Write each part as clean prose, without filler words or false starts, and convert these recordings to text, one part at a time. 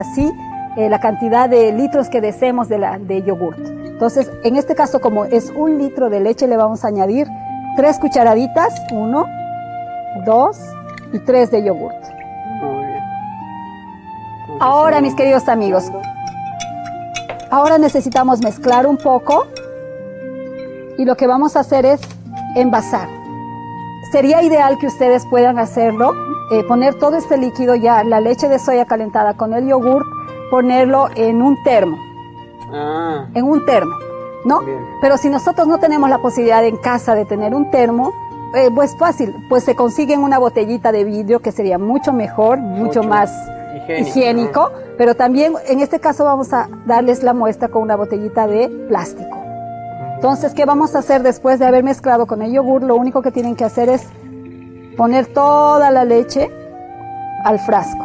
así la cantidad de litros que deseemos de yogurt. Entonces, en este caso, como es 1 litro de leche, le vamos a añadir 3 cucharaditas, 1, 2 y 3 de yogurt. Muy bien. Entonces, Ahora, mis queridos amigos, ahora necesitamos mezclar un poco y lo que vamos a hacer es envasar. Sería ideal que ustedes puedan hacerlo, poner todo este líquido ya, la leche de soya calentada con el yogur, ponerlo en un termo. En un termo, ¿no? Bien. Pero si nosotros no tenemos la posibilidad en casa de tener un termo, pues fácil, pues se consiguen una botellita de vidrio que sería mucho mejor, mucho más higiénico, ¿no? Pero también en este caso vamos a darles la muestra con una botellita de plástico. Entonces, ¿qué vamos a hacer después de haber mezclado con el yogur? Lo único que tienen que hacer es poner toda la leche al frasco.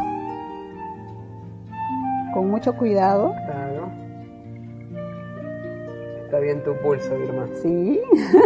Con mucho cuidado. Claro. Está bien tu pulso, Irma. Sí.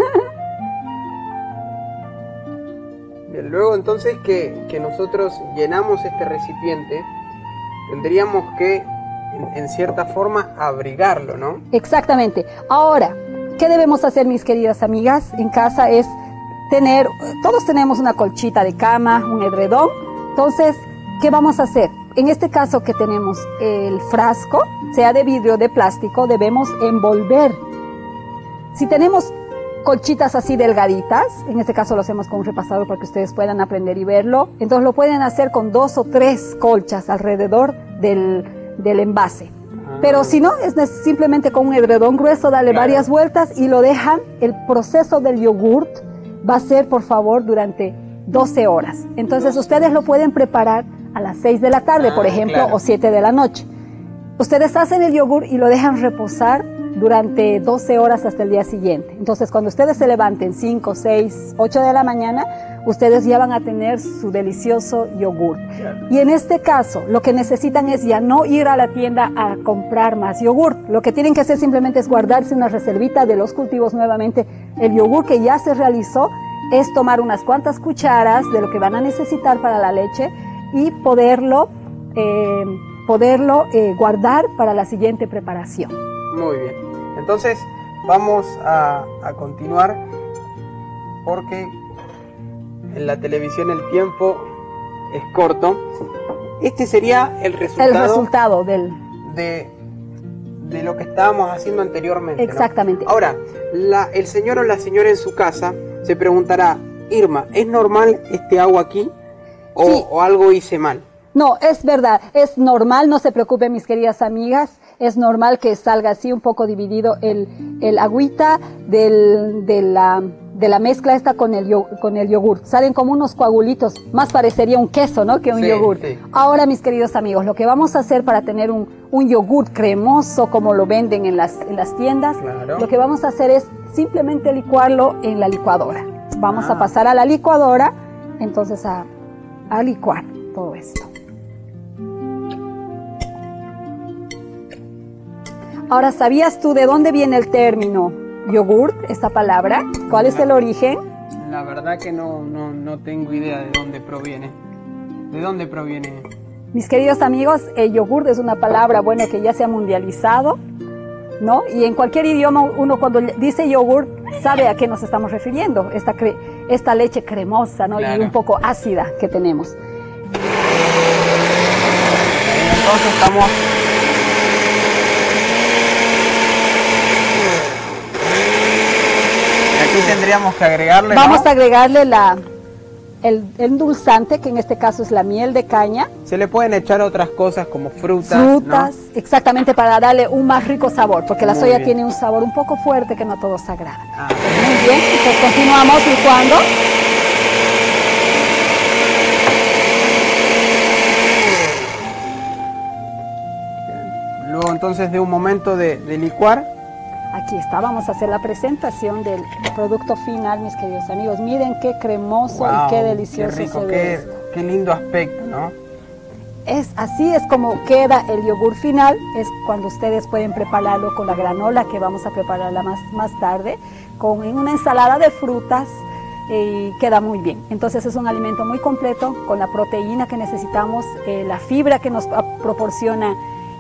Bien, luego entonces que nosotros llenamos este recipiente, tendríamos que, en cierta forma, abrigarlo, ¿no? Exactamente. Ahora, ¿qué debemos hacer, mis queridas amigas? En casa es todos tenemos una colchita de cama, un edredón. Entonces, ¿qué vamos a hacer? En este caso que tenemos el frasco, sea de vidrio o de plástico, debemos envolver. Si tenemos colchitas así delgaditas, en este caso lo hacemos con un repasador para que ustedes puedan aprender y verlo, entonces lo pueden hacer con 2 o 3 colchas alrededor del envase. Pero si no, es simplemente con un edredón grueso, darle varias vueltas y lo dejan. El proceso del yogurt va a ser, por favor, durante 12 horas. Entonces ustedes lo pueden preparar a las 6 de la tarde, por ejemplo, o 7 de la noche. Ustedes hacen el yogur y lo dejan reposar durante 12 horas hasta el día siguiente. Entonces, cuando ustedes se levanten 5, 6, 8 de la mañana, ustedes ya van a tener su delicioso yogur. Y en este caso, lo que necesitan es ya no ir a la tienda a comprar más yogur. Lo que tienen que hacer simplemente es guardarse una reservita de los cultivos nuevamente. El yogur que ya se realizó es tomar unas cuantas cucharas de lo que van a necesitar para la leche y poderlo guardar para la siguiente preparación. Muy bien. Entonces vamos a continuar porque en la televisión el tiempo es corto. Este sería el resultado de lo que estábamos haciendo anteriormente, exactamente, ¿no? Ahora, el señor o la señora en su casa se preguntará: Irma, ¿es normal este agua aquí o algo hice mal? No, es verdad, es normal, no se preocupen, mis queridas amigas, es normal que salga así un poco dividido el agüita de la mezcla esta con el yogur. Salen como unos coagulitos, más parecería un queso, ¿no?, que un yogur. Sí. Ahora, mis queridos amigos, lo que vamos a hacer para tener un yogur cremoso como lo venden en las tiendas, lo que vamos a hacer es simplemente licuarlo en la licuadora. Vamos a pasar a la licuadora, entonces a licuar todo esto. Ahora, ¿sabías tú de dónde viene el término yogurt, esta palabra? ¿Cuál es el origen? La verdad que no tengo idea de dónde proviene. ¿De dónde proviene? Mis queridos amigos, el yogurt es una palabra, bueno, que ya se ha mundializado, ¿no? Y en cualquier idioma uno cuando dice yogurt sabe a qué nos estamos refiriendo, esta leche cremosa, ¿no? Claro. Y un poco ácida que tenemos. Entonces estamos... Aquí tendríamos que agregarle... Vamos a agregarle el endulzante, que en este caso es la miel de caña. Se le pueden echar otras cosas como frutas, ¿no? Exactamente, para darle un más rico sabor, porque la soya tiene un sabor un poco fuerte que no a todos agrada. Muy bien, entonces continuamos licuando. Luego entonces de un momento de licuar. Aquí está, vamos a hacer la presentación del producto final, mis queridos amigos. Miren qué cremoso y qué delicioso qué rico, se ve esto. Qué lindo aspecto, ¿no? Así es como queda el yogur final, es cuando ustedes pueden prepararlo con la granola que vamos a prepararla más tarde, en una ensalada de frutas y queda muy bien. Entonces es un alimento muy completo con la proteína que necesitamos, la fibra que nos proporciona